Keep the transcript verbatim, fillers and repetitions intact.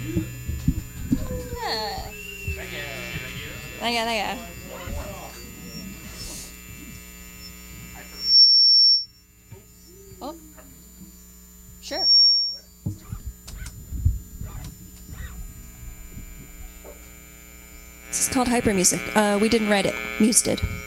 Yeah. Thank you, thank you. Oh, sure. This is called Hyper Music. Uh, we didn't write it. Muse did.